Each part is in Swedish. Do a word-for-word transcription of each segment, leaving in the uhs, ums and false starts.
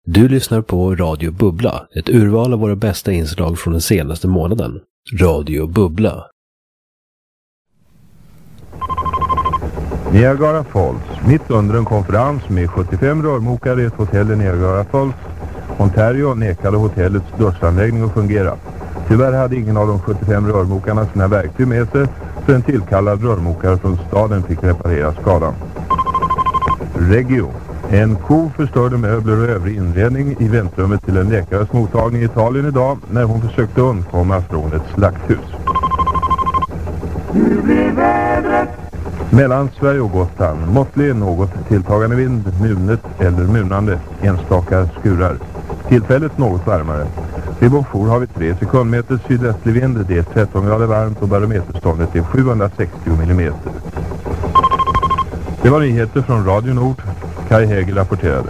Du lyssnar på Radio Bubbla, ett urval av våra bästa inslag från den senaste månaden. Radio Bubbla. Niagara Falls, mitt under en konferens med sjuttiofem rörmokare i ett hotell i Niagara Falls. Ontario nekade hotellets duschanläggning att fungera. Tyvärr hade ingen av de sjuttiofem rörmokarna sina verktyg med sig, så en tillkallad rörmokare från staden fick reparera skadan. Regio. En ko förstörde möbler och övrig inredning i väntrummet till en läkares mottagning i Italien idag när hon försökte undkomma från ett slakthus. Hur blir vädret? Mellan Sverige och Gotland, måttlig något tilltagande vind, munet eller munande, enstaka skurar. Tillfället något varmare. Vid Bonjour har vi tre sekundmeter sydvästlig vind, det är tretton grader varmt och barometerståndet är sjuhundrasextio millimeter. Det var nyheter från Radio Nord. Kai Hegel rapporterade.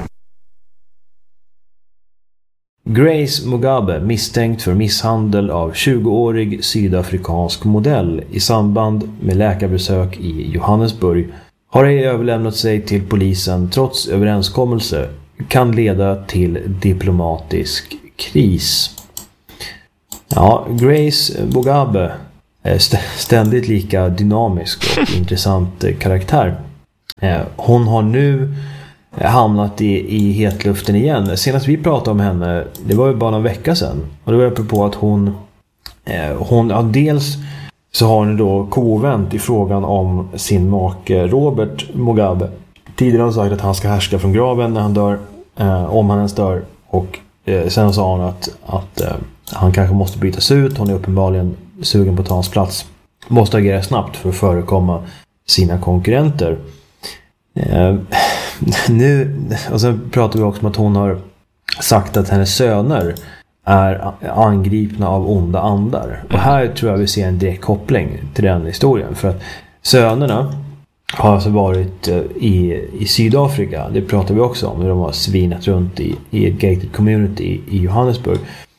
Grace Mugabe misstänkt för misshandel av tjugoårig sydafrikansk modell i samband med läkarbesök i Johannesburg har ej överlämnat sig till polisen trots överenskommelse kan leda till diplomatisk kris. Ja, Grace Mugabe är ständigt lika dynamisk och intressant karaktär. Hon har nu hamnat i, i hetluften igen. Senast vi pratade om henne, det var ju bara en vecka sedan. Och det var apropå att hon, hon ja, dels så har hon då kovänt i frågan om sin make Robert Mugabe. Tidigare har hon sagt att han ska härska från graven när han dör, eh, om han ens dör. Och eh, sen sa hon att, att eh, han kanske måste bytas ut. Hon är uppenbarligen sugen på att ta hans plats. Måste agera snabbt för att förekomma sina konkurrenter. Eh, nu, och så pratar vi också om att hon har sagt att hennes söner är angripna av onda andar. Och här tror jag vi ser en direkt koppling till den historien. För att sönerna har alltså varit i, i Sydafrika. Det pratar vi också om. Hur de har svinat runt i, i ett gated community i, i Johannesburg.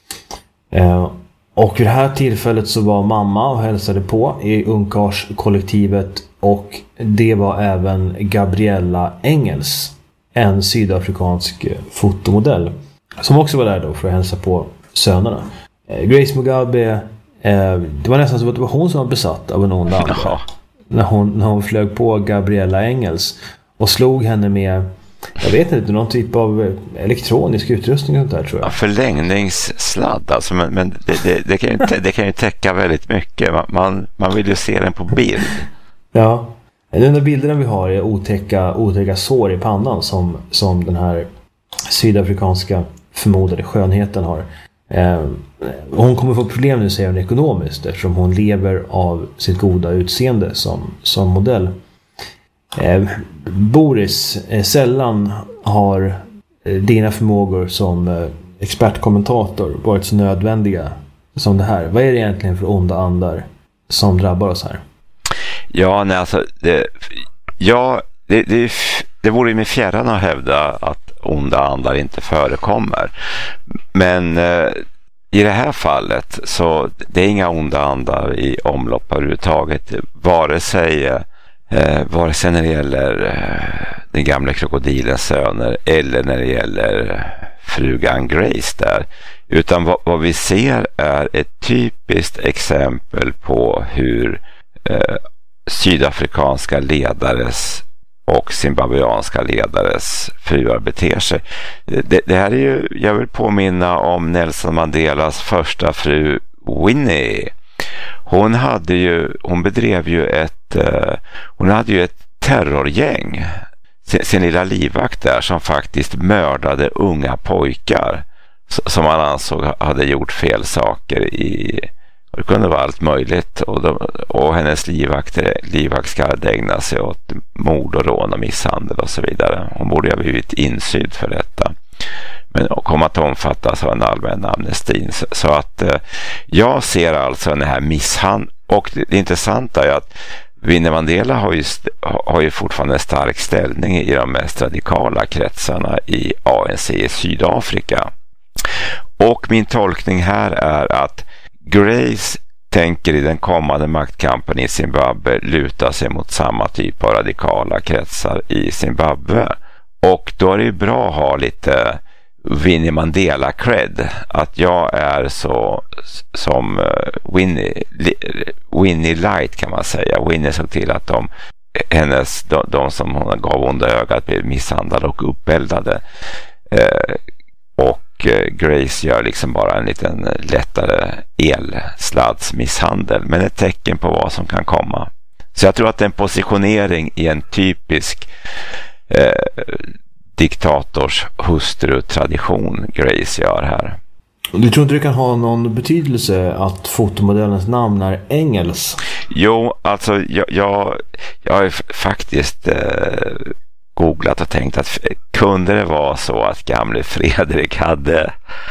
Eh, och vid det här tillfället så var mamma och hälsade på i ungkarskollektivet. Och det var även Gabriella Engels, en sydafrikansk fotomodell, som också var där då för att hälsa på sönerna. Grace Mugabe, det var nästan så att det var hon som var besatt av en ond ande. Ja. När hon, när hon flög på Gabriella Engels och slog henne med, jag vet inte, någon typ av elektronisk utrustning och sånt där, tror jag. Ja, förlängningssladd alltså, men, men det, det, det, kan ju, det kan ju täcka väldigt mycket. Man, man vill ju se den på bild. Ja, den enda bilderna vi har är otäcka, otäcka sår i pannan som, som den här sydafrikanska förmodade skönheten har. Eh, hon kommer få problem nu, säger hon, ekonomiskt, eftersom hon lever av sitt goda utseende som, som modell. Eh, Boris, eh, sällan har eh, dina förmågor som eh, expertkommentator varit så nödvändiga som det här. Vad är det egentligen för onda andar som drabbar oss här? Ja, nej, alltså det, ja, det, det, det vore ju med fjärran att hävda att onda andar inte förekommer. Men eh, i det här fallet så det är inga onda andar i omlopp överhuvudtaget. Vare sig, eh, vare sig när det gäller eh, den gamla krokodilens söner eller när det gäller frugan Grace där. Utan vad, vad vi ser är ett typiskt exempel på hur eh, sydafrikanska ledares och zimbabwianska ledares fruar beter sig. Det, det här är ju, jag vill påminna om Nelson Mandelas första fru Winnie. Hon hade ju, hon bedrev ju ett, hon hade ju ett terrorgäng, sin, sin lilla livvakt där, som faktiskt mördade unga pojkar som man ansåg hade gjort fel saker i. Det kunde vara allt möjligt, och, de, och hennes livvakt, livvakt ska ägna sig åt mord och rån och misshandel och så vidare. Hon borde ha blivit insydd för detta, men kom att omfattas av en allmän amnesti. Så, så att eh, jag ser alltså den här misshandeln, och det, det intressanta är att Winnie Mandela har ju, har ju fortfarande en stark ställning i de mest radikala kretsarna i A N C i Sydafrika. Och min tolkning här är att Grace tänker i den kommande maktkampen i Zimbabwe luta sig mot samma typ av radikala kretsar i Zimbabwe. Och då är det ju bra att ha lite Winnie Mandela cred, att jag är så som Winnie, Winnie Light kan man säga. Winnie såg till att de, hennes, de, de som hon gav onda ögat blev misshandlade och uppeldade. Eh, och Grace gör liksom bara en liten lättare elsladsmisshandel, men ett tecken på vad som kan komma. Så jag tror att det är en positionering i en typisk eh, diktators hustrutradition Grace gör här. Du tror inte det kan ha någon betydelse att fotomodellens namn är engelsk? Jo, alltså jag, jag, jag har faktiskt eh, googlat och tänkt att kunde det vara så att gamle Fredrik hade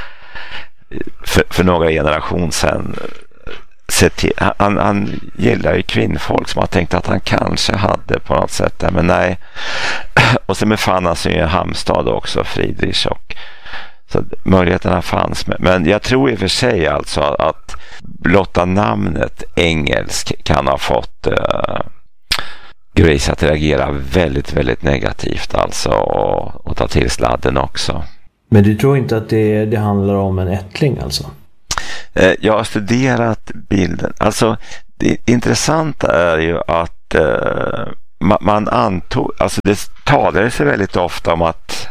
för, för några generationer sedan sett till, han, han gillar ju kvinnfolk som har tänkt att han kanske hade på något sätt där, men nej. Och så befann han sig i Halmstad också, Friedrich, och så möjligheterna fanns. Men jag tror i och för sig alltså att blotta namnet engelsk kan ha fått uh, Grace att reagera väldigt, väldigt negativt alltså, och, och ta till sladden också. Men du tror inte att det, det handlar om en ättling alltså? Uh, jag har studerat bilden. Alltså det intressanta är ju att uh, man, man antog, alltså det talade sig väldigt ofta om att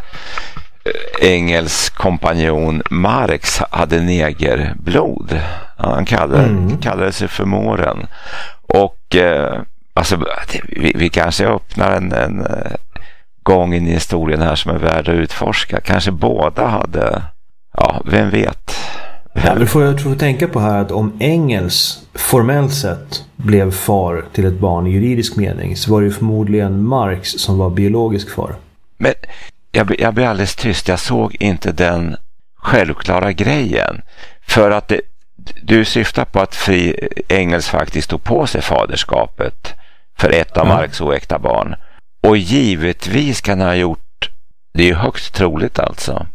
engelsk kompanjon Marx hade negerblod. Han kallade, mm. kallade sig för Måren. Och eh, alltså, det, vi, vi kanske öppnar en, en gång in i historien här som är värd att utforska. Kanske båda hade, ja, vem vet. Ja, men får jag tror tänka på här att om Engels formellt sett blev far till ett barn i juridisk mening, så var det förmodligen Marx som var biologisk far. Men Jag, jag blir alldeles tyst. Jag såg inte den självklara grejen. För att det, du syftar på att fri Engels faktiskt tog på sig faderskapet för ett av mm. Marx oäkta barn. Och givetvis kan han ha gjort, det är ju högst troligt alltså.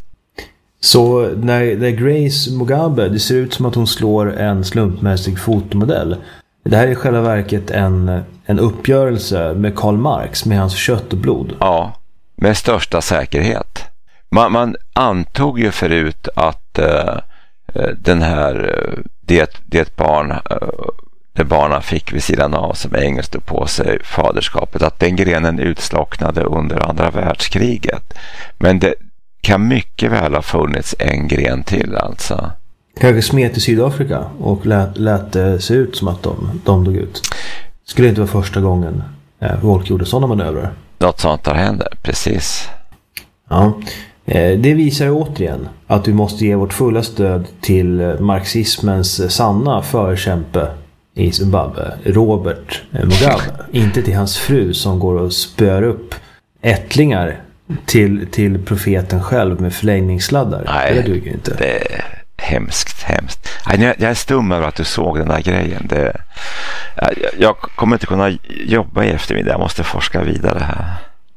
Så när, när Grace Mugabe, det ser ut som att hon slår en slumpmässig fotomodell. Det här är i själva verket en, en uppgörelse med Karl Marx, med hans kött och blod. Ja. Med största säkerhet. Man, man antog ju förut att uh, den här uh, det, det barn uh, det barnen fick vid sidan av som Engels stod på sig faderskapet, att den grenen utslocknade under andra världskriget. Men det kan mycket väl ha funnits en gren till alltså. Kanske smet i Sydafrika och lät, lät det se ut som att de, de dog ut. Skulle inte vara första gången eh, folk gjorde sådana manövrar. Något sånt där händer, precis. Ja, det visar ju återigen att vi måste ge vårt fulla stöd till marxismens sanna förkämpe i Zimbabwe, Robert Mugabe. Inte till hans fru som går och spör upp ättlingar till, till profeten själv med förlängningssladdar. Nej, det duger ju inte. Det är hemskt, hemskt. Nej, jag är stum över att du såg den där grejen. Det, jag, jag kommer inte kunna jobba i eftermiddag. Jag måste forska vidare här.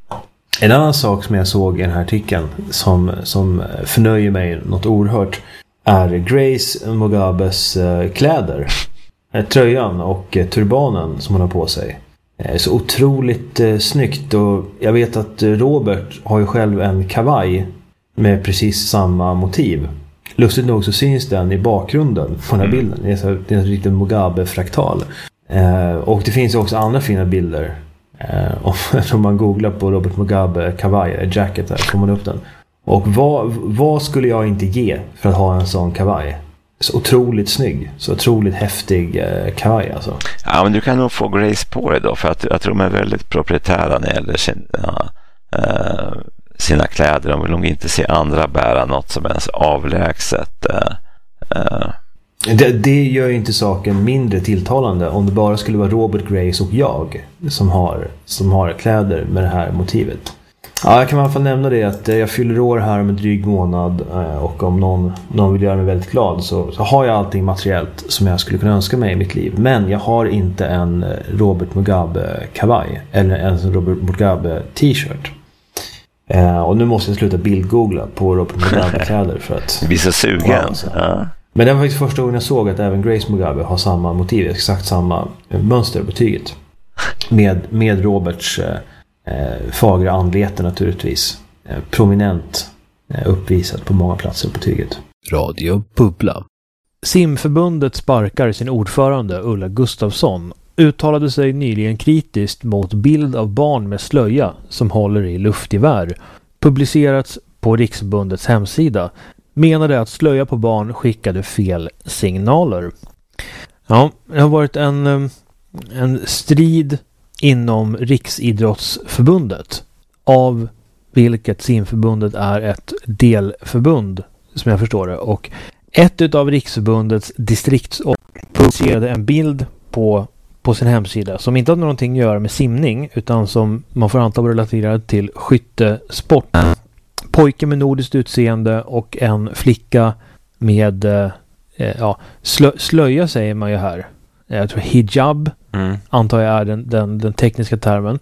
En annan sak som jag såg i den här artikeln som, som förnöjer mig något oerhört är Grace Mugabes kläder. Tröjan och turbanen som hon har på sig. Så otroligt snyggt. Och jag vet att Robert har ju själv en kavaj med precis samma motiv. Lustigt nog så syns den i bakgrunden på den här bilden. Det är, så, det är en riktig Mugabe-fraktal. Eh, och det finns också andra fina bilder. Eh, om man googlar på Robert Mugabe kavaj, jacket där, får man upp den. Och vad, vad skulle jag inte ge för att ha en sån kavaj? Så otroligt snygg, så otroligt häftig eh, kavaj alltså. Ja, men du kan nog få Grace på det då, för att jag tror de är väldigt proprietära när det gäller sin, ja, eh, sina kläder. De vill nog inte se andra bära något som ens avlägset. Eh, eh. Det, det gör ju inte saken mindre tilltalande om det bara skulle vara Robert, Grace och jag som har, som har kläder med det här motivet. Ja, jag kan i alla fall nämna det att jag fyller år här om en dryg månad, och om någon, någon vill göra mig väldigt glad så, så har jag allting materiellt som jag skulle kunna önska mig i mitt liv. Men jag har inte en Robert Mugabe kavaj eller en Robert Mugabe t-shirt. Eh, och nu måste jag sluta bildgoogla på Robert Mugabe kläder för att... Vi är så sugen. Ja, ja. Men det var faktiskt första gången jag såg att även Grace Mugabe har samma motiv, exakt samma mönster på tyget. Med, med Roberts eh, fagra anlete naturligtvis. Eh, prominent uppvisat på många platser på tyget. Radio Bubbla. Simförbundet sparkar sin ordförande Ulla Gustafsson uttalade sig nyligen kritiskt mot bild av barn med slöja som håller i luftgevär. Publicerats på Riksförbundets hemsida. Menade att slöja på barn skickade fel signaler. Ja, det har varit en, en strid inom Riksidrottsförbundet, av vilket simförbundet är ett delförbund som jag förstår det. Och ett av Riksförbundets distrikts publicerade en bild på, på sin hemsida som inte hade någonting att göra med simning utan som man får anta var relaterad till skyttesport. Pojke med nordiskt utseende och en flicka med eh, ja, slö, slöja säger man ju här. Jag tror hijab mm. antar jag är den, den, den tekniska termen.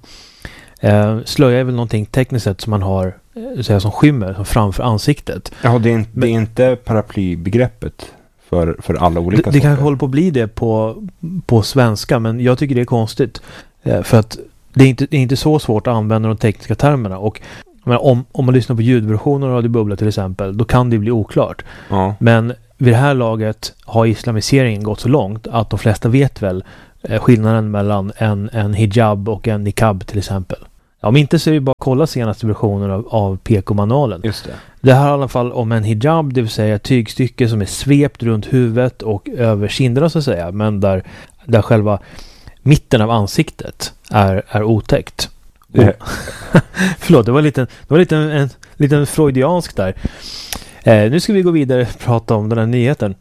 Eh, slöja är väl någonting tekniskt sett som man har eh, som skymmer som framför ansiktet. Ja, det är inte, Men, det är inte paraplybegreppet för, för alla olika det, det kanske håller på att bli det på, på svenska, men jag tycker det är konstigt. Eh, för att det är, inte, det är inte så svårt att använda de tekniska termerna. Och men om, om man lyssnar på ljudversioner av Radio Bubbla till exempel, då kan det bli oklart. Ja. Men vid det här laget har islamiseringen gått så långt att de flesta vet väl eh, skillnaden mellan en, en hijab och en niqab till exempel. Om inte så är det bara att kolla senaste versionen av, av P K-manualen. Just det. Det här är i alla fall om en hijab, det vill säga ett tygstycke som är svept runt huvudet och över kinderna så att säga, men där, där själva mitten av ansiktet är, är otäckt. Det. Förlåt, det var lite, det var lite en, en liten freudiansk där. Eh, nu ska vi gå vidare och prata om den här nyheten.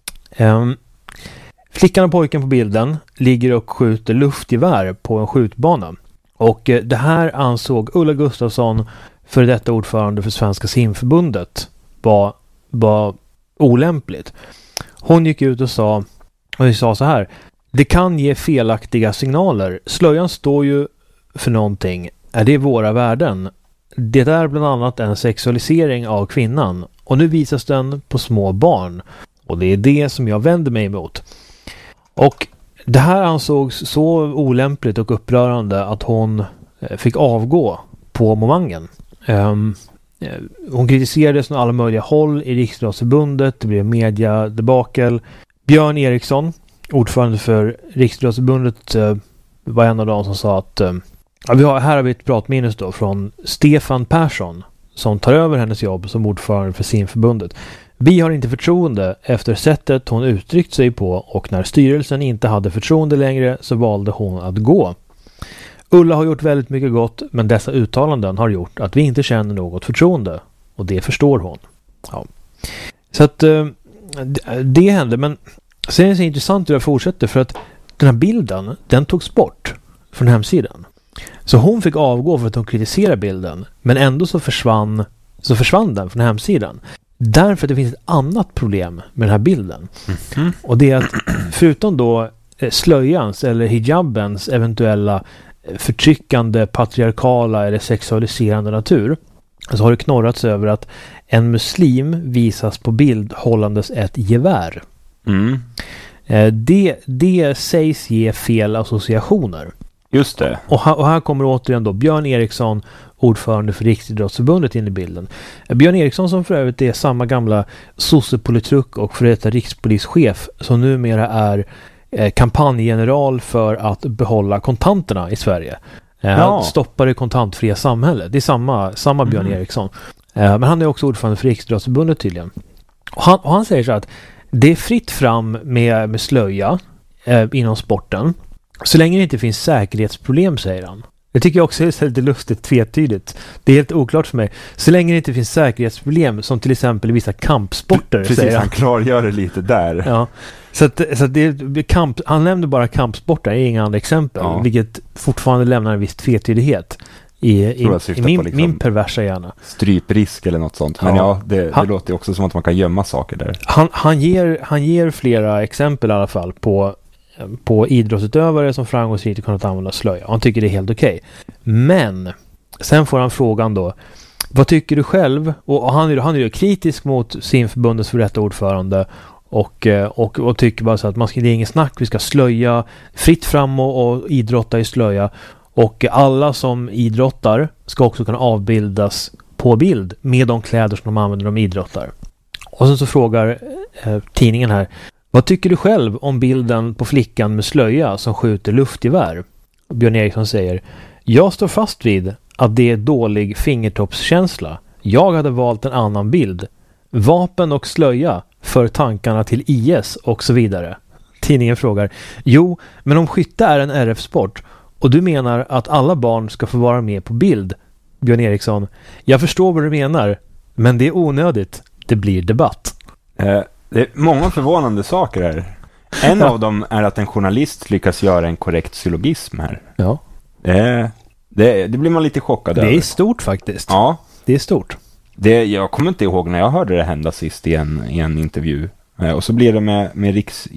Eh, flickan och pojken på bilden ligger och skjuter luftgevär på en skjutbana. Och eh, det här ansåg Ulla Gustafsson, för detta ordförande för Svenska simförbundet, var, var olämpligt. Hon gick ut och sa, och sa så här: det kan ge felaktiga signaler. Slöjan står ju för någonting. Är det våra värden? Det är bland annat en sexualisering av kvinnan. Och nu visas den på små barn. Och det är det som jag vänder mig emot. Och det här ansågs så olämpligt och upprörande att hon fick avgå på momangen. Um, hon kritiserades från alla möjliga håll i Riksidrottsförbundet. Det blev media debakel. Björn Eriksson, ordförande för Riksidrottsförbundet, uh, var en av dem som sa att uh, ja, vi har, här har vi ett pratminus då från Stefan Persson som tar över hennes jobb som ordförande för simförbundet. Vi har inte förtroende efter sättet hon uttryckt sig på, och när styrelsen inte hade förtroende längre så valde hon att gå. Ulla har gjort väldigt mycket gott, men dessa uttalanden har gjort att vi inte känner något förtroende, och det förstår hon. Ja. Så att uh, det hände, men sen är det så intressant hur jag fortsätter, för att den här bilden, den togs bort från hemsidan. Så hon fick avgå för att hon kritiserade bilden, men ändå så försvann, så försvann den från hemsidan. Därför att det finns ett annat problem med den här bilden. Mm-hmm. Och det är att förutom då slöjans eller hijabens eventuella förtryckande, patriarkala eller sexualiserande natur, så har det knorrats över att en muslim visas på bild hållandes ett gevär. Mm. Det, det sägs ge fel associationer. Just det. Och här, och här kommer återigen då Björn Eriksson, ordförande för Riksidrottsförbundet, in i bilden. Björn Eriksson, som för övrigt är samma gamla sossepolitruk och för detta rikspolischef, som numera är eh, kampanjgeneral för att behålla kontanterna i Sverige. Eh, ja. Stoppar det kontantfria samhället. Det är samma, samma Björn mm. Eriksson. Eh, men han är också ordförande för Riksidrottsförbundet tydligen. Och han, och han säger så att det är fritt fram med, med slöja eh, inom sporten, så länge det inte finns säkerhetsproblem, säger han. Det tycker jag också är lite lustigt, tvetydigt. Det är helt oklart för mig. Så länge det inte finns säkerhetsproblem, som till exempel i vissa kampsporter. Precis, säger han. Han klargör det lite där. Ja. Så, att, så att det är kamp, han nämnde bara kampsporter, det är inga andra exempel. Ja. Vilket fortfarande lämnar en viss tvetydighet i, i, i min, liksom min perversa hjärna. Stryprisk eller något sånt. Men ja, ja det, han, det låter också som att man kan gömma saker där. Han, han, ger, han ger flera exempel i alla fall på på idrottsutövare som framgångsrikt kunnat använda slöja. Han tycker det är helt okej. Men sen får han frågan då, vad tycker du själv? Och, och han, är, han är ju kritisk mot simförbundets för detta ordförande och, och, och tycker bara så att man ska, det är ingen snack, vi ska slöja fritt fram och, och idrotta i slöja, och alla som idrottar ska också kunna avbildas på bild med de kläder som de använder när de idrottar. Och sen så frågar eh, tidningen här: vad tycker du själv om bilden på flickan med slöja som skjuter luftgevär? Björn Eriksson säger: jag står fast vid att det är dålig fingertoppskänsla. Jag hade valt en annan bild. Vapen och slöja för tankarna till I S och så vidare. Tidningen frågar: jo, men om skytte är en R F-sport och du menar att alla barn ska få vara med på bild? Björn Eriksson: jag förstår vad du menar, men det är onödigt. Det blir debatt. Eh, det är många förvånande saker här. En av dem är att en journalist lyckas göra en korrekt syllogism här. Ja. Det, det, det blir man lite chockad över. Det är stort faktiskt. Ja. Det är stort. Det, jag kommer inte ihåg när jag hörde det hända sist i en, i en intervju. Eh, och så blir det med, med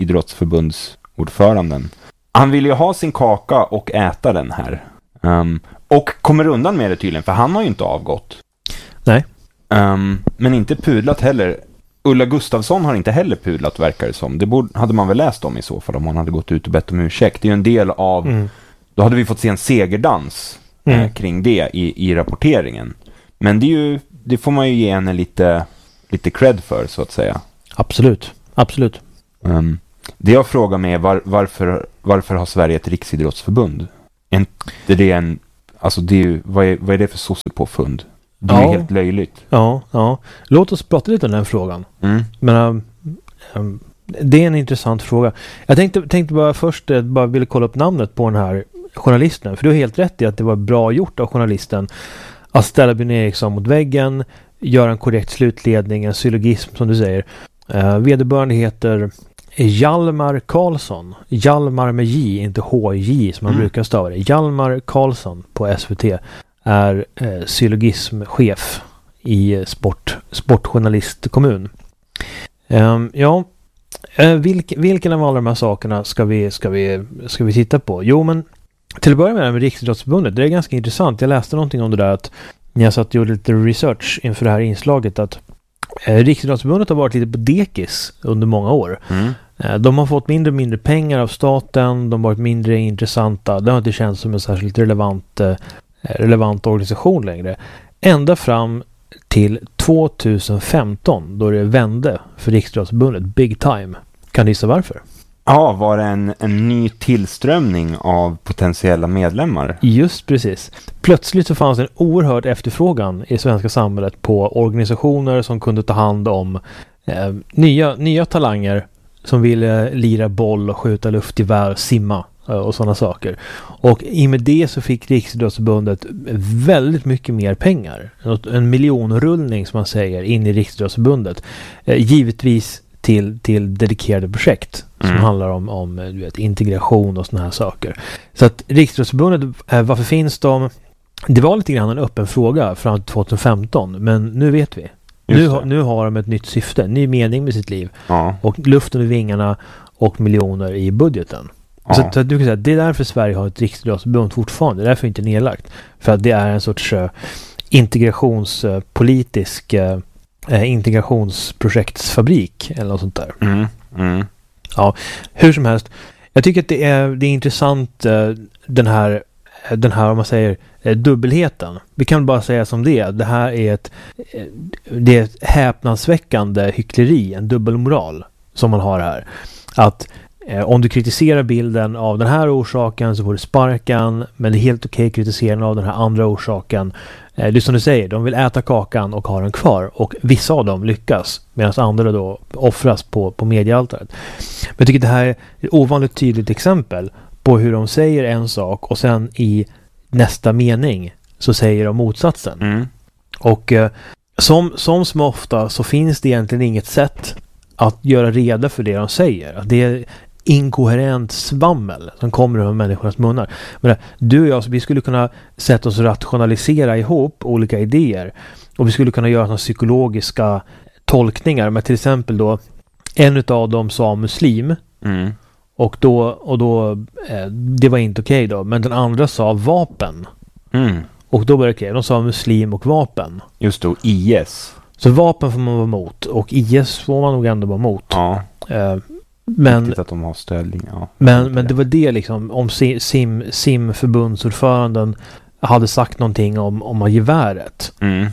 Riksidrottsförbundsordföranden. Han vill ju ha sin kaka och äta den här. Um, och kommer undan med det tydligen, för han har ju inte avgått. Nej. Um, men inte pudlat heller. Ulla Gustafsson har inte heller pudlat, verkar det som. Det borde, hade man väl läst om i så fall om hon hade gått ut och bett om ursäkt. Det är ju en del av... Mm. Då hade vi fått se en segerdans mm. eh, kring det i, i rapporteringen. Men det, är ju, det får man ju ge henne lite, lite cred för, så att säga. Absolut. Absolut. Um, det jag frågar mig är var, varför, varför har Sverige ett riksidrottsförbund? En, det är en, alltså det är ju, vad, är, vad är det för sossepåfund? Det är ja. helt löjligt. Ja, ja. Låt oss prata lite om den frågan. Mm. Men um, um, det är en intressant fråga. Jag tänkte, tänkte bara först uh, bara ville kolla upp namnet på den här journalisten. För du har helt rätt i att det var bra gjort av journalisten att ställa Björn Eriksson mot väggen, göra en korrekt slutledning, en syllogism som du säger. Uh, vederbörande heter Hjalmar Karlsson. Hjalmar med J, inte H J som man mm. brukar stava det. Hjalmar Karlsson på S V T är eh, syllogismchef i sport, sportjournalistkommun. Um, ja, uh, vilk, vilken av alla de här sakerna ska vi, ska vi, ska vi titta på? Jo, men till att börja med med Riksidrottsförbundet, det är ganska intressant. Jag läste någonting om det där att när jag satt och gjorde lite research inför det här inslaget att eh, Riksidrottsförbundet har varit lite på dekis under många år. Mm. Eh, de har fått mindre och mindre pengar av staten, de har varit mindre intressanta, det har inte känts som en särskilt relevant eh, relevant organisation längre. Ända fram till tjugohundrafemton då det vände för Riksidrottsförbundet big time. Kan du gissa varför? Ja, var det en, en ny tillströmning av potentiella medlemmar? Just precis. Plötsligt så fanns en oerhörd efterfrågan i svenska samhället på organisationer som kunde ta hand om eh, nya, nya talanger som ville lira boll och skjuta luftgevär och simma och sådana saker. Och i med det så fick Riksidrottsförbundet väldigt mycket mer pengar. En miljonrullning som man säger in i Riksidrottsförbundet. Eh, givetvis till, till dedikerade projekt som mm. handlar om, om du vet, integration och såna här saker. Så att Riksidrottsförbundet, eh, varför finns de? Det var lite grann en öppen fråga fram till tjugohundrafemton, men nu vet vi. Nu, ha, nu har de ett nytt syfte, ny mening med sitt liv. Ja. Och luften i vingarna och miljoner i budgeten. Ja. Så, så att du kan säga att det är därför Sverige har ett Riksidrottsförbund fortfarande. Det är därför inte nedlagt. För att det är en sorts uh, integrationspolitisk uh, uh, integrationsprojektsfabrik eller något sånt där. Mm. Mm. Ja, hur som helst. Jag tycker att det är, det är intressant uh, den här den här, om man säger, eh, dubbelheten. Vi kan bara säga som det. Det här är ett, eh, det är ett häpnadsväckande hyckleri, en dubbelmoral som man har här. Att eh, om du kritiserar bilden av den här orsaken så får du sparkan, men det är helt okej att kritisera den av den här andra orsaken. Eh, det är som du säger, de vill äta kakan och ha den kvar. Och vissa av dem lyckas, medan andra då offras på, på mediealtaret. Men jag tycker att det här är ett ovanligt tydligt exempel på hur de säger en sak och sen i nästa mening så säger de motsatsen. Mm. Och eh, som, som som ofta så finns det egentligen inget sätt att göra reda för det de säger. Att det är inkoherent svammel som kommer ur människornas munnar. Men du och jag, så vi skulle kunna sätta oss och rationalisera ihop olika idéer. Och vi skulle kunna göra några psykologiska tolkningar. Men till exempel då, en utav dem sa muslim. Mm. Och då, och då eh, det var inte okej då. Men den andra sa vapen. Mm. Och då var det okej. De sa muslim och vapen. Just då, I S. Så vapen får man vara emot. Och I S får man nog ändå vara emot. Ja. Eh, men, att de har ställning, ja. men, men det var det liksom. Om sim, sim förbundsordföranden hade sagt någonting om, om geväret. Mm.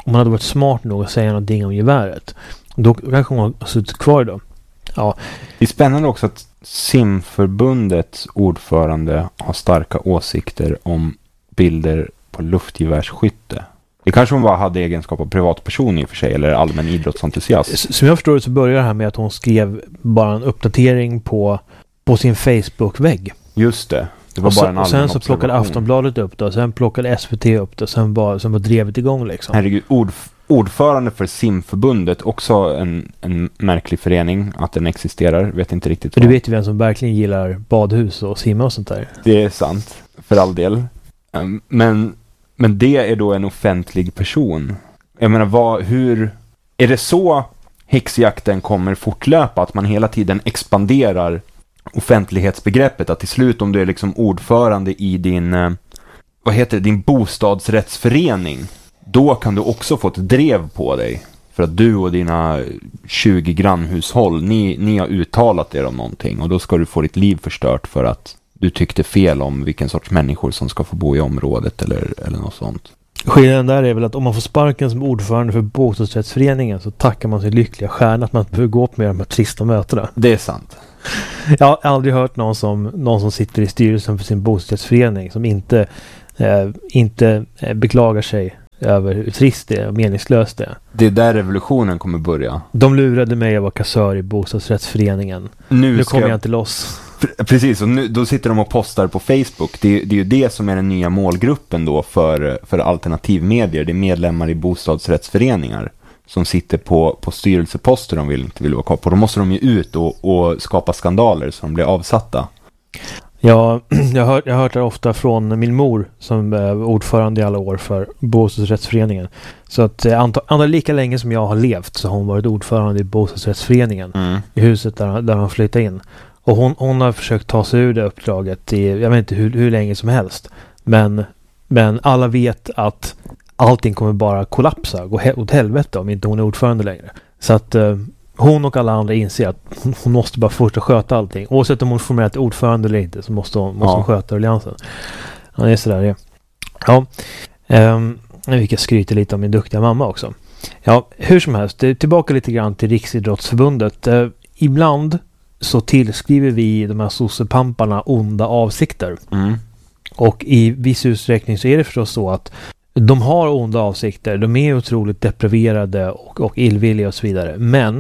om man hade varit smart nog att säga någonting om geväret, då kanske hon har suttit kvar då. Ja. Det är spännande också att simförbundets ordförande har starka åsikter om bilder på luftgevärsskytte. Det kanske hon bara hade egenskap av privatperson i och för sig, eller allmän idrottsentusiast. Som jag förstår det så börjar det här med att hon skrev bara en uppdatering på, på sin Facebook-vägg. Just det. Det var och, bara så, en och sen så plockade Aftonbladet upp det, och sen plockade S V T upp det, och sen var, sen var drevet igång liksom. Herregud, ord, ordförande för simförbundet, också en, en märklig förening att den existerar, vet inte riktigt vad. Du vet ju vem som verkligen gillar badhus och simma och sånt där. Det är sant, för all del. Men, men det är då en offentlig person. Jag menar, vad, hur... Är det så häxjakten kommer fortlöpa? Att man hela tiden expanderar offentlighetsbegreppet? Att till slut, om du är liksom ordförande i din... Vad heter det? Din bostadsrättsförening, då kan du också få ett drev på dig. För att du och dina tjugo grannhushåll, ni, ni har uttalat er om någonting. Och då ska du få ditt liv förstört för att du tyckte fel om vilken sorts människor som ska få bo i området eller, eller något sånt. Skillnaden där är väl att om man får sparken som ordförande för bostadsrättsföreningen, så tackar man sig lyckliga stjärna att man inte behöver gå upp med de här trista mötena. Det är sant. Jag har aldrig hört någon som, någon som sitter i styrelsen för sin bostadsrättsförening som inte, eh, inte eh, beklagar sig över hur trist det är och meningslöst det är. Det är där revolutionen kommer börja. De lurade mig att vara kassör i bostadsrättsföreningen. Nu, nu kommer jag... jag inte loss. Precis, och nu, då sitter de och postar på Facebook. Det, det är ju det som är den nya målgruppen då för, för alternativmedier. Det är medlemmar i bostadsrättsföreningar som sitter på, på styrelseposter de vill, inte vill vara kvar på. Då måste de ju ut och, och skapa skandaler så de blir avsatta. Ja, jag har, jag har hört det ofta från min mor som är ordförande i alla år för bostadsrättsföreningen. Så att antar lika länge som jag har levt så har hon varit ordförande i bostadsrättsföreningen mm. i huset där, där hon flyttade in. Och hon, hon har försökt ta sig ur det uppdraget i, jag vet inte hur, hur länge som helst. Men, men alla vet att allting kommer bara kollapsa, gå he- åt helvete om inte hon är ordförande längre. Så att eh, hon och alla andra inser att hon, hon måste bara fortsätta sköta allting. Oavsett om hon formellt är ordförande eller inte så måste hon, måste ja. hon sköta alliansen. Ja, det är sådär det. Ja, um, nu fick jag skryta lite om min duktiga mamma också. Ja, hur som helst, tillbaka lite grann till Riksidrottsförbundet. Uh, ibland så tillskriver vi de här sossepamparna onda avsikter. Mm. Och i viss utsträckning så är det förstås så att de har onda avsikter. De är otroligt depriverade och, och illvilliga och så vidare. Men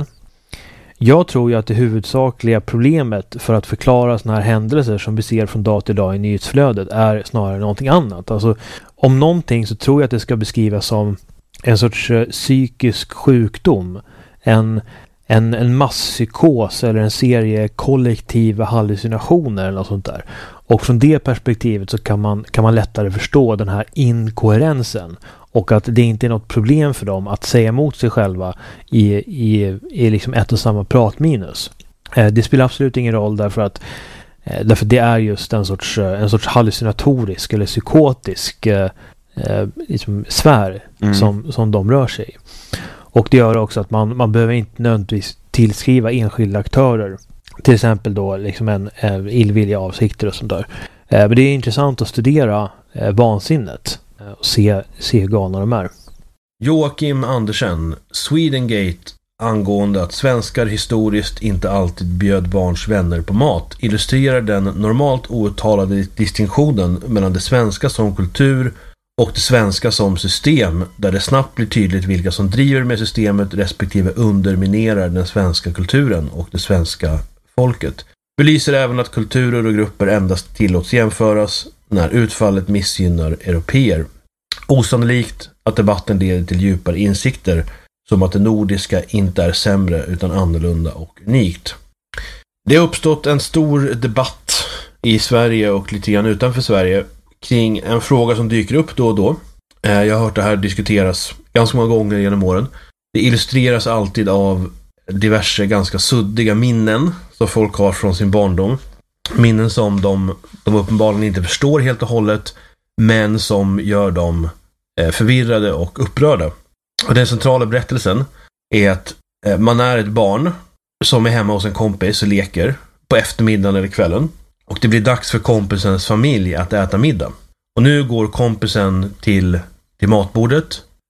jag tror ju att det huvudsakliga problemet för att förklara såna här händelser som vi ser från dag till dag i nyhetsflödet är snarare någonting annat. Alltså om någonting så tror jag att det ska beskrivas som en sorts uh, psykisk sjukdom. En En, en masspsykos eller en serie kollektiva hallucinationer eller något sånt där. Och från det perspektivet så kan man, kan man lättare förstå den här inkoherensen. Och att det inte är något problem för dem att säga emot sig själva i, i, i liksom ett och samma pratminus. Eh, det spelar absolut ingen roll därför att, eh, därför det är just en sorts, en sorts hallucinatorisk eller psykotisk eh, eh, liksom sfär mm. som, som de rör sig i. Och det gör också att man, man behöver inte nödvändigtvis tillskriva enskilda aktörer. Till exempel då liksom en, en illvilliga avsikter och sånt där. Eh, men det är intressant att studera eh, vansinnet eh, och se, se hur galna de är. Joakim Andersen, Swedengate, angående att svenskar historiskt inte alltid bjöd barns vänner på mat, illustrerar den normalt outtalade distinktionen mellan det svenska som kultur och det svenska som system, där det snabbt blir tydligt vilka som driver med systemet respektive underminerar den svenska kulturen och det svenska folket. Belyser även att kulturer och grupper endast tillåts jämföras när utfallet missgynnar européer. Osannolikt att debatten leder till djupare insikter som att det nordiska inte är sämre utan annorlunda och unikt. Det har uppstått en stor debatt i Sverige och lite grann utanför Sverige kring en fråga som dyker upp då och då. Jag har hört det här diskuteras ganska många gånger genom åren. Det illustreras alltid av diverse ganska suddiga minnen som folk har från sin barndom. Minnen som de, de uppenbarligen inte förstår helt och hållet, men som gör dem förvirrade och upprörda. Och den centrala berättelsen är att man är ett barn som är hemma hos en kompis och leker på eftermiddagen eller kvällen. Och det blir dags för kompisens familj att äta middag. Och nu går kompisen till, till matbordet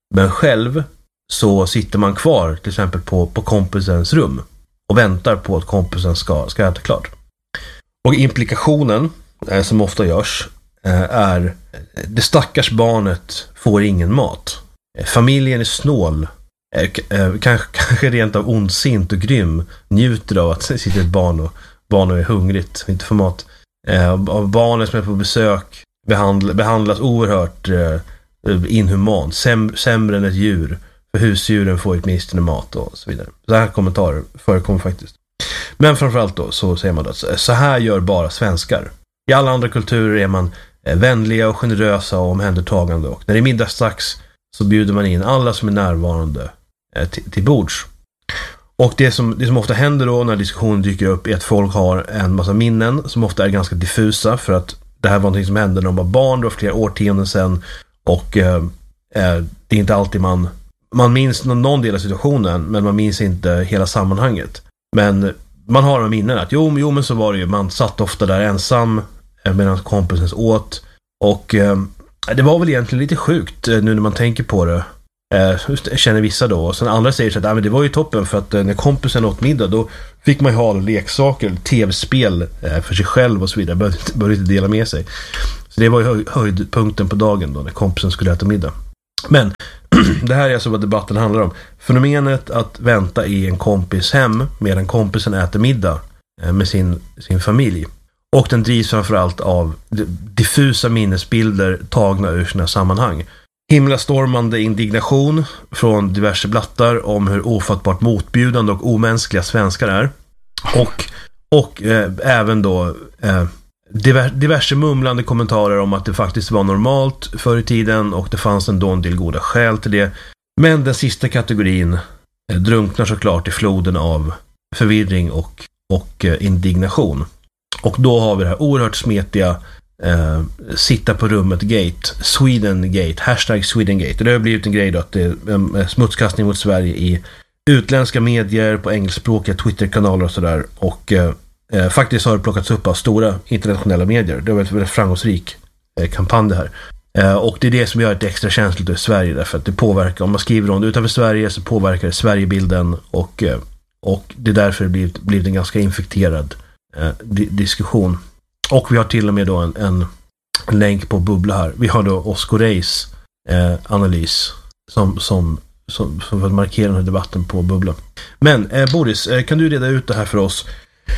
Men själv så sitter man kvar till exempel på, på kompisens rum och väntar på att kompisen ska, ska äta klart. Och implikationen eh, som ofta görs eh, är det stackars barnet får ingen mat. Eh, familjen är snål. Eh, eh, kanske, kanske rent av ondsint och grym. Njuter av att sitta ett barn och barnet är hungrigt och inte får mat. Eh, av barnet som är på besök behandla, behandlas oerhört eh, inhumant. Säm, sämre än ett djur. För husdjuren får åtminstone mat och så vidare. Så här kommentarer förekommer faktiskt. Men framförallt då så säger man att så här gör bara svenskar. I alla andra kulturer är man vänliga och generösa och omhändertagande. Och när det är middagsdags så bjuder man in alla som är närvarande till, till bords. Och det som, det som ofta händer då när diskussionen dyker upp är att folk har en massa minnen som ofta är ganska diffusa. För att det här var något som hände när de var barn då, flera årtionden sedan. Och eh, det är inte alltid man... Man minns någon del av situationen, men man minns inte hela sammanhanget. Men man har en minnen att jo, jo men så var det ju. Man satt ofta där ensam medan kompisen åt. Och eh, det var väl egentligen lite sjukt nu när man tänker på det. Eh, känner vissa då. Och sen andra säger så att ah, men det var ju toppen för att eh, när kompisen åt middag då fick man ju ha leksaker, tv-spel eh, för sig själv och så vidare. Började, började inte dela med sig. Så det var ju höj, höjdpunkten på dagen då när kompisen skulle äta middag. Men det här är alltså vad debatten handlar om. Fenomenet att vänta i en kompis hem medan kompisen äter middag med sin, sin familj. Och den drivs framförallt av diffusa minnesbilder tagna ur sina sammanhang. Himlastormande indignation från diverse blattar om hur ofattbart motbjudande och omänskliga svenskar är. Och, och eh, även då... Eh, diverse mumlande kommentarer om att det faktiskt var normalt förr i tiden och det fanns ändå en del goda skäl till det. Men den sista kategorin eh, drunknar såklart i floden av förvirring och, och eh, indignation. Och då har vi det här oerhört smetiga eh, sitta på rummet gate, Sweden gate, hashtag Sweden gate. Och det har blivit en grej då att det är en smutskastning mot Sverige i utländska medier, på engelskspråkiga Twitter-kanaler och sådär. Och eh, Eh, faktiskt har det plockats upp av stora internationella medier. Det har varit en väldigt framgångsrik eh, kampanj det här. Eh, och det är det som gör det extra känsligt i Sverige. Därför att det påverkar, om man skriver om det utanför Sverige så påverkar det Sverigebilden. Och, eh, och det är därför det blivit, blivit en ganska infekterad eh, di- diskussion. Och vi har till och med då en, en, en länk på Bubbla här. Vi har då Oscar Reis eh, analys som, som, som, som för att markera den här debatten på Bubbla. Men eh, Boris, eh, kan du reda ut det här för oss?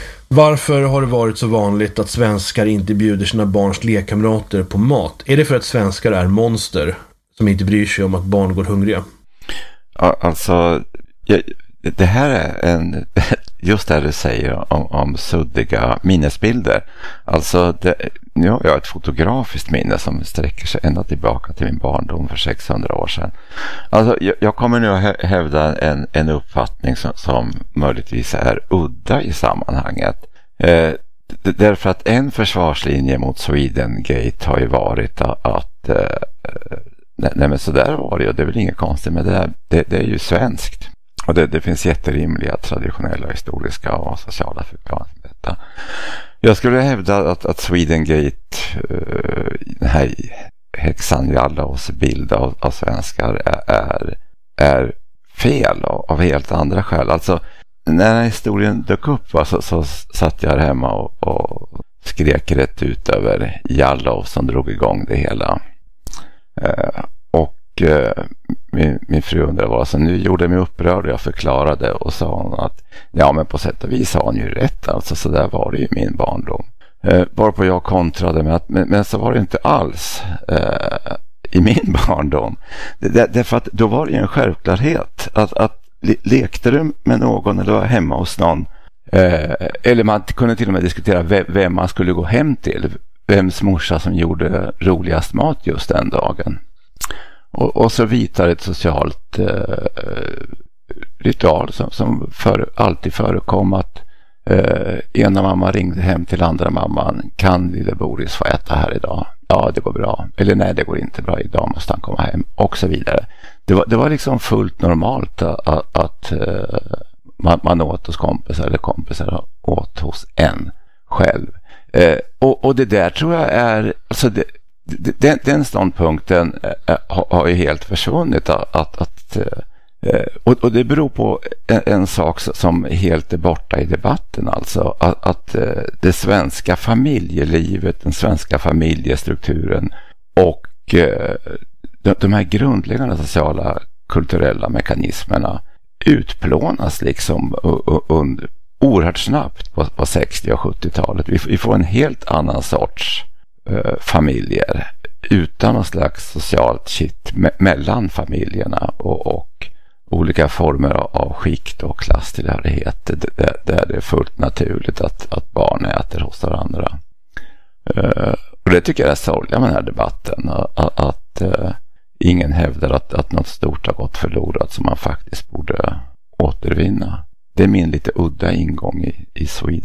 Varför har det varit så vanligt att svenskar inte bjuder sina barns lekkamrater på mat? Är det för att svenskar är monster som inte bryr sig om att barn går hungriga? Ja, alltså, det här är en, just det du säger om, om suddiga minnesbilder. Alltså, det, nu har jag ett fotografiskt minne som sträcker sig ända tillbaka till min barndom för sexhundra år sedan. Alltså, jag, jag kommer nu att hävda en, en uppfattning som, som möjligtvis är udda i sammanhanget. Eh, därför att en försvarslinje mot Swedengate har ju varit att, att eh, nej, nej men så där var det ju, det är väl inget konstigt med det där. Det, det är ju svenskt. Och det, det finns jätterimliga traditionella, historiska och sociala förklaringar till detta. Jag skulle hävda att, att Swedengate, uh, den här häxan i alla oss bild av, av svenskar är, är, är fel av, av helt andra skäl. Alltså, när den här historien dök upp va, så, så satt jag hemma och, och skrek rätt ut över Jallow som drog igång det hela. Uh, och uh, min, min fru undrade vad som nu gjorde mig upprörd och jag förklarade och sa hon att ja men på sätt och vis har hon ju rätt, alltså så där var det i min barndom. Uh, varpå jag kontrade med att men, men så var det inte alls uh, i min barndom. Det, det, därför att då var det ju en självklarhet att, att le, lekte du med någon eller var hemma hos någon uh, eller man kunde till och med diskutera vem, vem man skulle gå hem till, vems morsa som gjorde roligast mat just den dagen. Och, och så vidare ett socialt eh, ritual som, som för, alltid förekom att eh, ena mamma ringde hem till andra mamman. Kan lille Boris få äta här idag? Ja, det går bra. Eller nej, det går inte bra. Idag måste han komma hem. Och så vidare. Det var, det var liksom fullt normalt att, att, att eh, man, man åt hos kompisar eller kompisar åt hos en själv. Eh, och, och det där tror jag är... Alltså det, den, den ståndpunkten äh, har, har ju helt försvunnit. Att, att, att, äh, och, och det beror på en, en sak som helt är borta i debatten. Alltså att, att äh, det svenska familjelivet, den svenska familjestrukturen och äh, de, de här grundläggande sociala kulturella mekanismerna utplånas liksom under oerhört snabbt på, på sextio- och sjuttiotalet. Vi, vi får en helt annan sorts uh, familjer utan någon slags socialt kitt me- mellan familjerna och, och olika former av, av skikt och klasstillhörighet där, där det är fullt naturligt att, att barn äter hos varandra. Uh, och det tycker jag är sorgligt med den här debatten, att, att uh, ingen hävdar att, att något stort har gått förlorat som man faktiskt borde återvinna. Det är min lite udda ingång i, i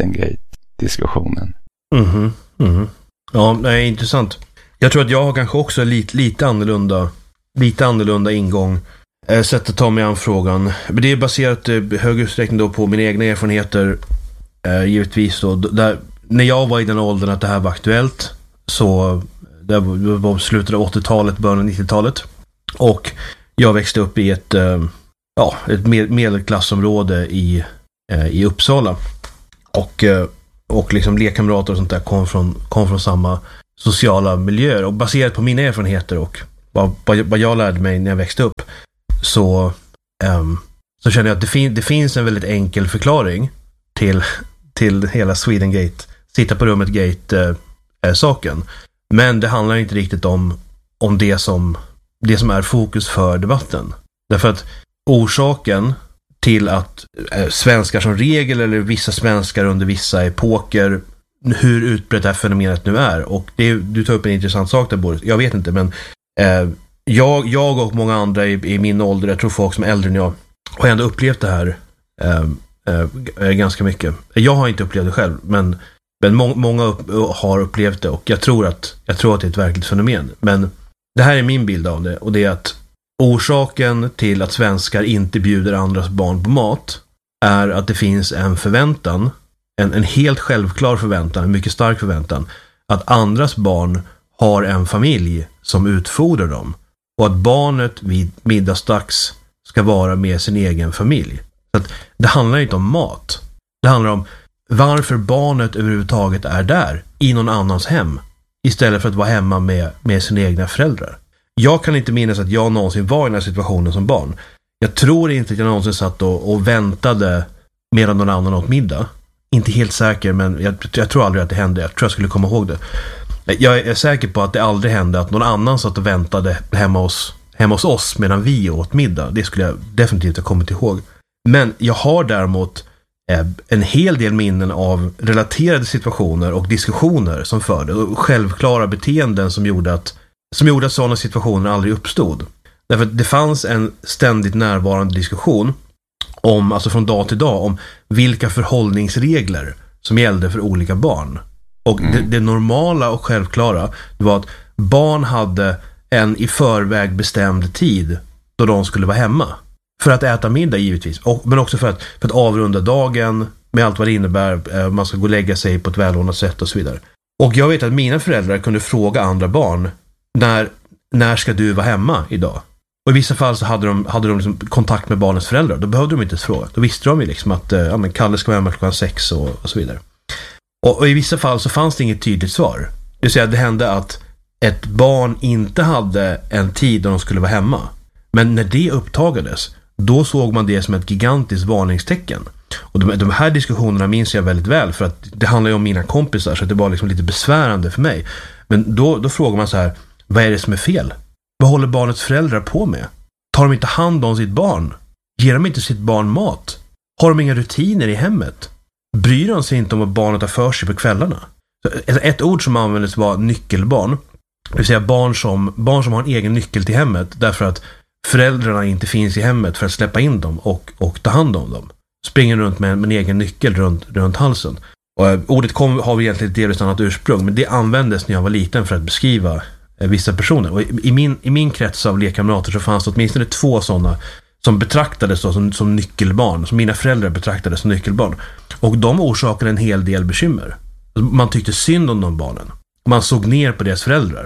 Swedengate-diskussionen. Mm-hmm. Mm-hmm. Ja, det är intressant. Jag tror att jag har kanske också lite, lite annorlunda lite annorlunda ingång. Eh, sätt att ta mig an frågan. Men det är baserat i eh, hög utsträckning då på mina egna erfarenheter. Eh, givetvis då. Där, när jag var i den åldern att det här var aktuellt, så det var slutet av åttiotalet, början av nittiotalet. Och jag växte upp i ett eh, ja, ett medelklassområde i, eh, i Uppsala. Och, eh, och liksom lekkamrater och sånt där kom från, kom från samma sociala miljöer. Och baserat på mina erfarenheter och vad, vad jag lärde mig när jag växte upp, så, eh, så känner jag att det, fin- det finns en väldigt enkel förklaring till, till hela Swedengate, sitta på rummet gate eh, saken. Men det handlar inte riktigt om, om det, som, det som är fokus för debatten. Därför att orsaken till att eh, svenskar som regel, eller vissa svenskar under vissa epoker, hur utbrett det här fenomenet nu är, och det, du tar upp en intressant sak där, Boris. Jag vet inte, men eh, jag, jag och många andra i, i min ålder, jag tror folk som är äldre än jag, har ändå upplevt det här eh, eh, ganska mycket. Jag har inte upplevt det själv, men, men må, många upp, har upplevt det, och jag tror, att, jag tror att det är ett verkligt fenomen. Men det här är min bild av det, och det är att orsaken till att svenskar inte bjuder andras barn på mat är att det finns en förväntan, en, en helt självklar förväntan, en mycket stark förväntan, att andras barn har en familj som utfodrar dem, och att barnet vid middagsdags ska vara med sin egen familj. Så att det handlar inte om mat. Det handlar om varför barnet överhuvudtaget är där i någon annans hem istället för att vara hemma med, med sina egna föräldrar. Jag kan inte minnas att jag någonsin var i den här situationen som barn. Jag tror inte att jag någonsin satt och, och väntade medan någon annan åt middag. Inte helt säker, men jag, jag tror aldrig att det hände. Jag tror jag skulle komma ihåg det. Jag är säker på att det aldrig hände att någon annan satt och väntade hemma hos, hemma hos oss medan vi åt middag. Det skulle jag definitivt ha kommit ihåg. Men jag har däremot eh, en hel del minnen av relaterade situationer och diskussioner som förde, och självklara beteenden som gjorde att som gjorde att sådana situationer aldrig uppstod. Därför att det fanns en ständigt närvarande diskussion om, alltså från dag till dag, om vilka förhållningsregler som gällde för olika barn. Och mm. det, det normala och självklara var att barn hade en i förväg bestämd tid då de skulle vara hemma. För att äta middag givetvis, och, men också för att, för att avrunda dagen med allt vad det innebär. Man ska gå och lägga sig på ett välordnat sätt och så vidare. Och jag vet att mina föräldrar kunde fråga andra barn, När, när ska du vara hemma idag? Och i vissa fall så hade de, hade de liksom kontakt med barnens föräldrar. Då behövde de inte fråga. Då visste de ju liksom att ja, men Kalle ska vara hemma klockan sex och, och så vidare. Och, och i vissa fall så fanns det inget tydligt svar. Det vill säga att det hände att ett barn inte hade en tid då de skulle vara hemma. Men när det upptagades, då såg man det som ett gigantiskt varningstecken. Och de, de här diskussionerna minns jag väldigt väl, för att det handlar ju om mina kompisar, så det var liksom lite besvärande för mig. Men då, då frågar man så här: vad är det som är fel? Vad håller barnets föräldrar på med? Tar de inte hand om sitt barn? Ger de inte sitt barn mat? Har de inga rutiner i hemmet? Bryr de sig inte om vad barnet har för sig på kvällarna? Så ett ord som användes var nyckelbarn. Det vill säga barn som, barn som har en egen nyckel till hemmet därför att föräldrarna inte finns i hemmet för att släppa in dem och, och ta hand om dem. Springer runt med en, med en egen nyckel runt, runt halsen. Och, eh, ordet kom, har vi egentligen ett delvis annat ursprung, men det användes när jag var liten för att beskriva eh, vissa personer. Och i, i, min, i min krets av lekkamrater så fanns det åtminstone två sådana som betraktades då som, som nyckelbarn, som mina föräldrar betraktades som nyckelbarn. Och de orsakade en hel del bekymmer. Man tyckte synd om de barnen. Man såg ner på deras föräldrar.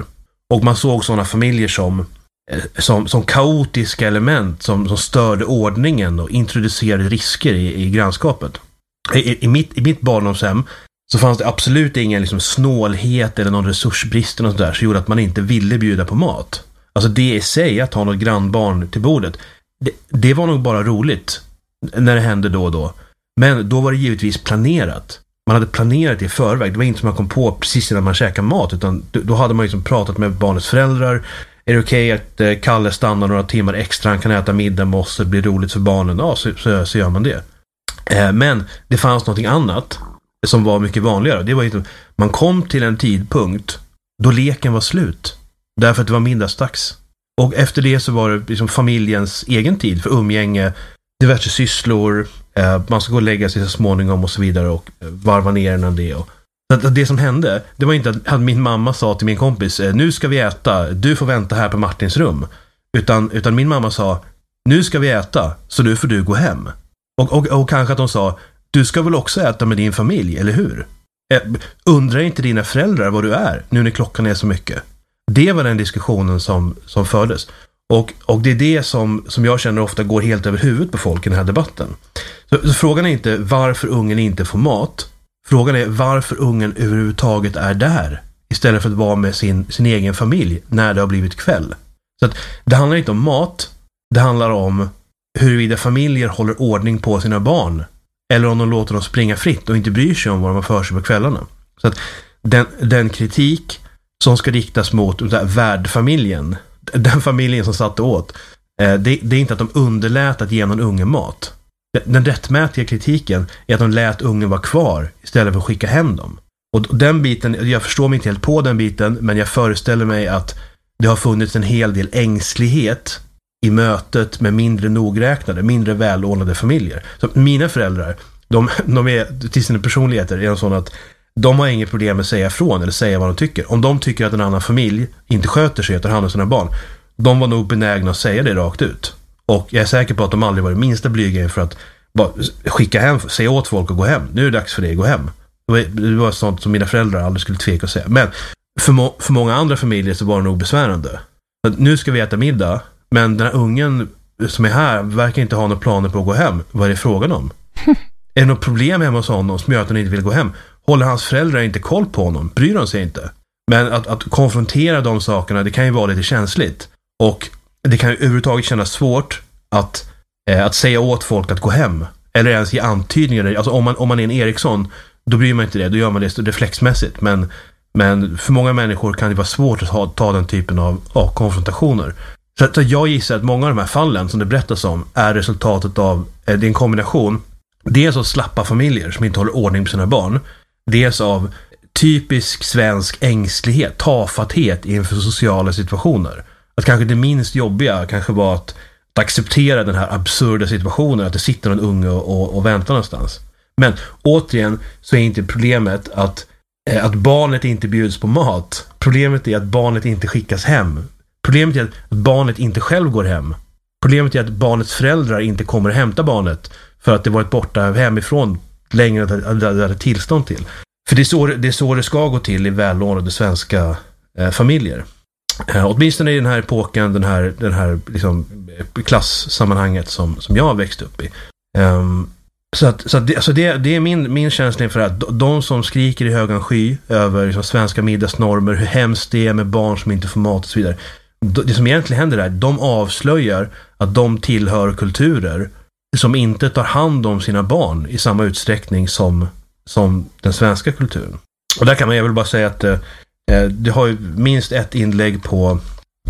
Och man såg sådana familjer som, som, som kaotiska element som, som störde ordningen och introducerade risker i, i grannskapet. I, i, mitt, I mitt barndomshem så fanns det absolut ingen liksom snålhet eller någon resursbrist eller något där som gjorde att man inte ville bjuda på mat. Alltså det i sig, att ha något grannbarn till bordet, det, det var nog bara roligt när det hände då och då. Men då var det givetvis planerat. Man hade planerat det i förväg. Det var inte som man kom på precis innan man käkade mat, utan då hade man liksom pratat med barnets föräldrar. Är det okej okay att Kalle stannar några timmar extra, han kan äta middag med oss, det blir roligt för barnen? Ja, så, så, så gör man det. Eh, men det fanns något annat som var mycket vanligare. Det var inte, man kom till en tidpunkt då leken var slut. Därför att det var middagsdags. Och efter det så var det liksom familjens egen tid för umgänge, diverse sysslor, eh, man ska gå och lägga sig så småningom och så vidare och varva ner innan det. Och, så att det som hände, det var inte att min mamma sa till min kompis, nu ska vi äta, du får vänta här på Martins rum. Utan, utan min mamma sa, nu ska vi äta, så nu får du gå hem. Och, och, och kanske att de sa, du ska väl också äta med din familj, eller hur? Eh, undrar inte dina föräldrar vad du är, nu när klockan är så mycket? Det var den diskussionen som, som fördes. Och, och det är det som, som jag känner ofta går helt över huvudet på folk i den här debatten. Så, så frågan är inte varför ungen inte får mat. Frågan är varför ungen överhuvudtaget är där istället för att vara med sin, sin egen familj när det har blivit kväll. Så att det handlar inte om mat. Det handlar om huruvida familjer håller ordning på sina barn eller om de låter dem springa fritt och inte bryr sig om vad de har för sig på kvällarna. Så att den, den kritik som ska riktas mot värdfamiljen, den familjen som satte åt, det, det är inte att de underlät att ge någon unge mat. Den rättmätiga kritiken är att de lät ungen vara kvar istället för att skicka hem dem. Och den biten, jag förstår mig inte helt på den biten, men jag föreställer mig att det har funnits en hel del ängslighet i mötet med mindre nogräknade, mindre välordnade familjer. Så mina föräldrar, de, de är till sina personligheter är de sådana att de har inget problem med att säga ifrån eller säga vad de tycker. Om de tycker att en annan familj inte sköter sig och tar hand om sina barn, de var nog benägna att säga det rakt ut. Och jag är säker på att de aldrig var det minsta blyga för att bara skicka hem, säga åt folk att gå hem. Nu är det dags för dig att gå hem. Det var sånt som mina föräldrar aldrig skulle tveka att säga. Men för, må- för många andra familjer så var det nog besvärande. Nu ska vi äta middag, men den här ungen som är här verkar inte ha några planer på att gå hem. Vad är det frågan om? Är det något problem hemma hos honom som gör att han inte vill gå hem? Håller hans föräldrar inte koll på honom? Bryr de sig inte? Men att, att konfrontera de sakerna, det kan ju vara lite känsligt. Och det kan ju överhuvudtaget kännas svårt att, eh, att säga åt folk att gå hem. Eller ens ge antydningar. Alltså om man, om man är en Eriksson, då bryr man inte det. Då gör man det reflexmässigt. Men, men för många människor kan det vara svårt att ha, ta den typen av ja, konfrontationer. Så, så jag gissar att många av de här fallen som det berättas om är resultatet av, eh, det är en kombination. Dels av slappa familjer som inte håller ordning på sina barn. Dels av typisk svensk ängslighet, tafatthet inför sociala situationer. Att kanske det minst jobbiga kanske var att, att acceptera den här absurda situationen att det sitter en unge och, och, och väntar någonstans. Men återigen så är inte problemet att, eh, att barnet inte bjuds på mat. Problemet är att barnet inte skickas hem. Problemet är att barnet inte själv går hem. Problemet är att barnets föräldrar inte kommer att hämta barnet för att det varit borta hemifrån längre än det hade tillstånd till. För det är så det, är så det ska gå till i välordnade svenska eh, familjer. Eh, åtminstone i den här epoken, den här, den här liksom, klassammanhanget som, som jag har växt upp i. Um, så att, så att det, alltså det, det är min, min känsla inför att de som skriker i högan sky över liksom, svenska middagsnormer, hur hemskt det är med barn som inte får mat och så vidare. Det som egentligen händer är de avslöjar att de tillhör kulturer som inte tar hand om sina barn i samma utsträckning som, som den svenska kulturen. Och där kan man väl bara säga att eh, det har ju minst ett inlägg på,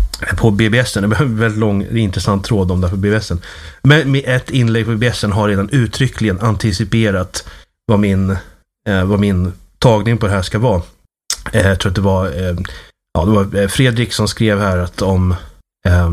på B B S-en. Det är en väldigt lång, intressant tråd om det på B B S-en. Men med ett inlägg på B B S-en har redan uttryckligen anticiperat vad min, eh, vad min tagning på det här ska vara. Eh, jag tror att det var, eh, ja, det var Fredrik som skrev här att om, eh,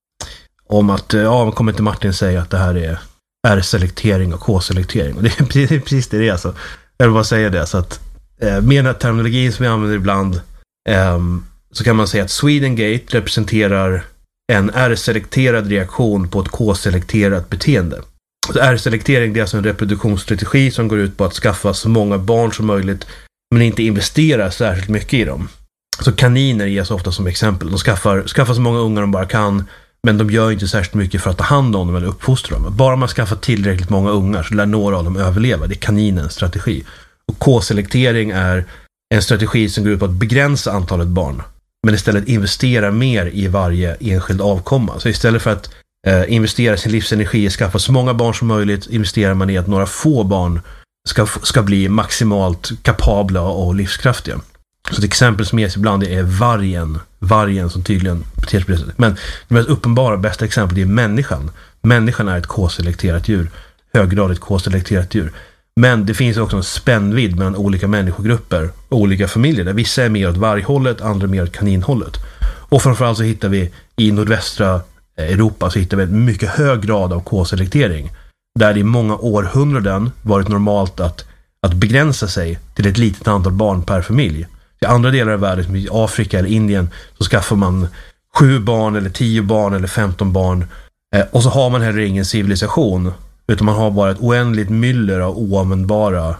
om att ja, kommer inte Martin säga att det här är R-selektering och K-selektering. Och det är precis, precis det det är. Alltså. Jag vill bara säga det. Så att, eh, med den här terminologin som vi använder ibland eh, så kan man säga att Swedengate representerar en R-selekterad reaktion på ett K-selekterat beteende. Så R-selektering, det är alltså en reproduktionsstrategi som går ut på att skaffa så många barn som möjligt men inte investera särskilt mycket i dem. Så kaniner ges ofta som exempel. De skaffar, skaffar så många ungar de bara kan, men de gör inte särskilt mycket för att ta hand om dem eller uppfostra dem. Bara man skaffar tillräckligt många ungar så lär några av dem överleva. Det är kaninens strategi. Och K-selektering är en strategi som går ut på att begränsa antalet barn, men istället investera mer i varje enskild avkomma. Så istället för att eh, investera sin livsenergi och skaffa så många barn som möjligt, investerar man i att några få barn ska, ska bli maximalt kapabla och livskraftiga. Så ett exempel som ges ibland är vargen. Vargen som tydligen beter sig på det sättet. Men det mest uppenbara bästa exemplet är människan. Människan är ett K-selekterat djur. Höggradigt K-selekterat djur. Men det finns också en spännvidd mellan olika människogrupper och olika familjer. Där vissa är mer åt varghållet, andra mer åt kaninhållet. Och framförallt så hittar vi i nordvästra Europa så hittar vi en mycket hög grad av K-selektering. Där det i många århundraden varit normalt att, att begränsa sig till ett litet antal barn per familj. I andra delar av världen, som i Afrika eller Indien, så skaffar man sju barn eller tio barn eller femton barn. Eh, och så har man heller ingen civilisation, utan man har bara ett oändligt myller av oanvändbara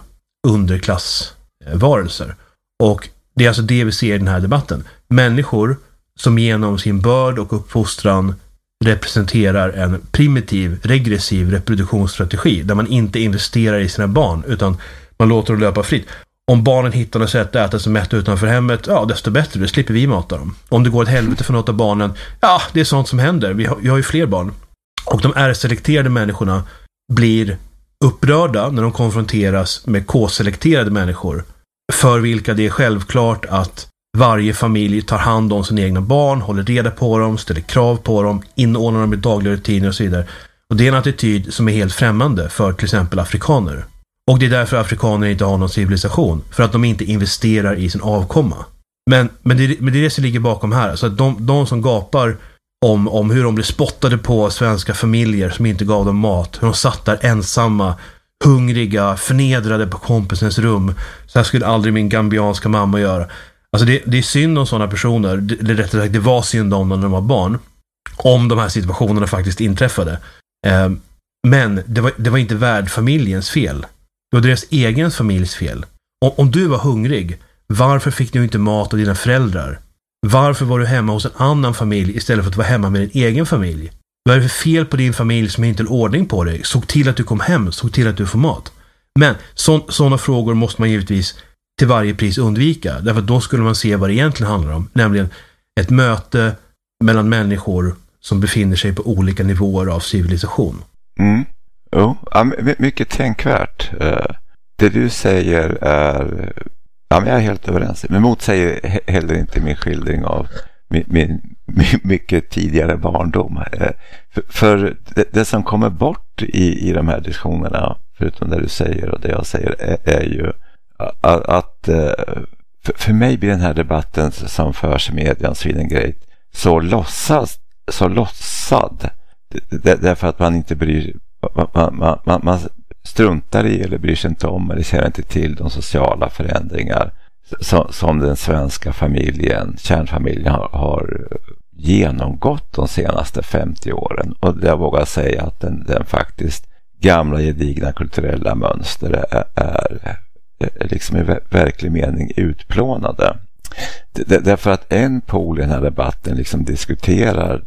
underklassvarelser. Och det är alltså det vi ser i den här debatten. Människor som genom sin börd och uppfostran representerar en primitiv, regressiv reproduktionsstrategi där man inte investerar i sina barn utan man låter dem löpa fritt. Om barnen hittar något sätt att äta sig mätt utanför hemmet, ja, desto bättre, då slipper vi mata dem. Om det går ett helvete för något av barnen, ja, det är sånt som händer. Vi har, vi har ju fler barn. Och de R-selekterade människorna blir upprörda när de konfronteras med K-selekterade människor, för vilka det är självklart att varje familj tar hand om sina egna barn, håller reda på dem, ställer krav på dem, inordnar dem i dagliga rutiner och så vidare. Och det är en attityd som är helt främmande för till exempel afrikaner. Och det är därför afrikaner inte har någon civilisation. För att de inte investerar i sin avkomma. Men, men, det, men det är det som ligger bakom här. Så att de, de som gapar om, om hur de blev spottade på svenska familjer som inte gav dem mat. Hur de satt där ensamma, hungriga, förnedrade på kompisens rum. Så här skulle aldrig min gambianska mamma göra. Alltså det, det är synd om sådana personer. Det, det, rättare sagt, det var synd om när de var barn. Om de här situationerna faktiskt inträffade. Eh, men det var, det var inte värdfamiljens fel. Det var deras egen familjs fel. Om, om du var hungrig, varför fick du inte mat av dina föräldrar? Varför var du hemma hos en annan familj istället för att vara hemma med din egen familj? Vad är det för fel på din familj som inte har ordning på dig? Såg till att du kom hem, såg till att du får mat. Men sådana frågor måste man givetvis till varje pris undvika. Därför att då skulle man se vad det egentligen handlar om. Nämligen ett möte mellan människor som befinner sig på olika nivåer av civilisation. Mm. Jo, ja, mycket tänkvärt. Det du säger är, ja, men jag är helt överens. Men motsäger heller inte min skildring av min, min, min mycket tidigare barndom. För, för det, det som kommer bort i, i de här diskussionerna, förutom det du säger och det jag säger, är, är ju att, att för, för mig blir den här debatten som förs i median Swedengate så låtsas, så låtsad. Därför att man inte bryr Man, man, man, man struntar i eller bryr sig inte om eller känner inte till de sociala förändringar som, som den svenska familjen, kärnfamiljen har, har genomgått de senaste femtio åren. Och jag vågar säga att den, den faktiskt gamla gedigna kulturella mönster är, är, är liksom i verklig mening utplånade. Det, därför att en pol i den här debatten liksom diskuterar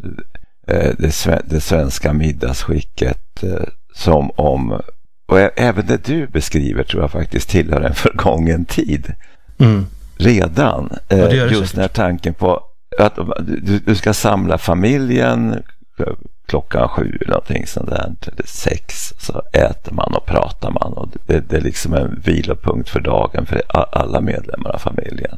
Det, det svenska middagsskicket som om, och även det du beskriver tror jag faktiskt tillhör en förgången tid mm. redan, ja, det det just den här tanken på att du, du ska samla familjen klockan sju eller någonting sånt där, eller sex, så äter man och pratar man och det, det är liksom en vilopunkt för dagen för alla medlemmar av familjen.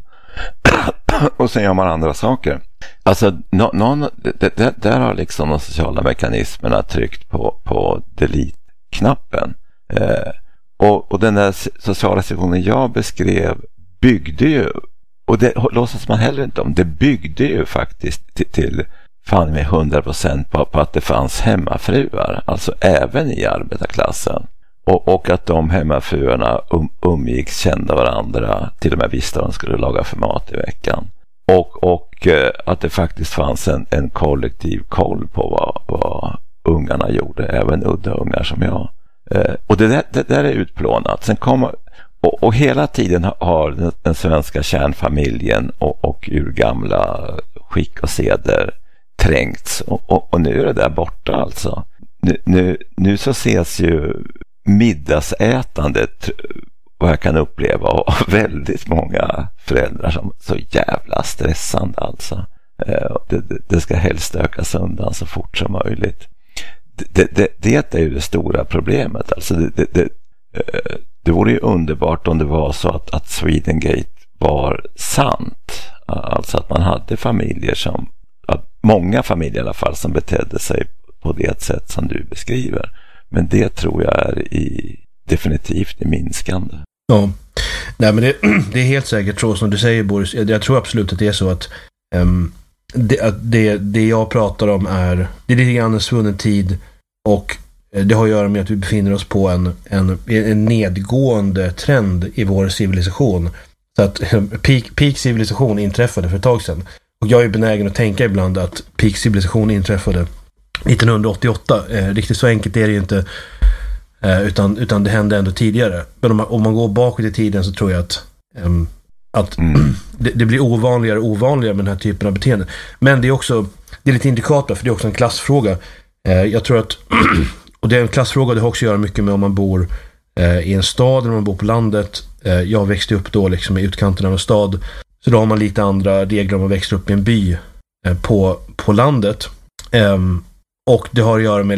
Och sen gör man andra saker. Alltså no, no, det, det, där har liksom de sociala mekanismerna tryckt på, på delete-knappen. Eh, och, och den där sociala situationen jag beskrev byggde ju, och det låtsas man heller inte om, det byggde ju faktiskt till, till fan med hundra procent på, på att det fanns hemmafruar, alltså även i arbetarklassen. Och, och att de hemmafruarna um, umgicks, kände varandra, till och med visste att de skulle laga för mat i veckan. Och, och eh, att det faktiskt fanns en, en kollektiv koll på vad, vad ungarna gjorde, även udda ungar som jag. Eh, och det där, det där är utplånat. Sen kommer, och, och hela tiden har den, den svenska kärnfamiljen och, och urgamla skick och seder trängts. Och, och, och nu är det där borta alltså. Nu, nu, nu så ses ju middagsätandet, vad jag kan uppleva, av väldigt många föräldrar som så jävla stressande alltså. Det, det, det ska helst ökas undan så fort som möjligt. Det, det, det är ju det stora problemet. Alltså det, det, det, det vore ju underbart om det var så att, att Swedengate var sant. Alltså att man hade familjer som, att många familjer i alla fall, som betedde sig på det sätt som du beskriver. Men det tror jag är i, definitivt i minskande. Ja, nej men det, det är helt säkert så som du säger, Boris. Jag, jag tror absolut att det är så att um, det, att det, det jag pratar om är, det är lite grann en svunnen tid, och det har att göra med att vi befinner oss på en, en, en nedgående trend i vår civilisation. Så att peak, peak civilisation inträffade för ett tag sedan. Och jag är benägen att tänka ibland att peak civilisation inträffade nittonhundraåttioåtta. Eh, riktigt så enkelt är det ju inte, eh, utan, utan det hände ändå tidigare. Men om man, om man går bakåt i tiden så tror jag att, eh, att mm. det, det blir ovanligare och ovanligare med den här typen av beteende. Men det är också, det är lite indikator, för det är också en klassfråga. Eh, jag tror att, och det är en klassfråga, det har också att göra mycket med om man bor eh, i en stad eller om man bor på landet. Eh, jag växte upp då liksom i utkanten av en stad, så då har man lite andra regler om man växer upp i en by eh, på, på landet. Eh, och det har att göra med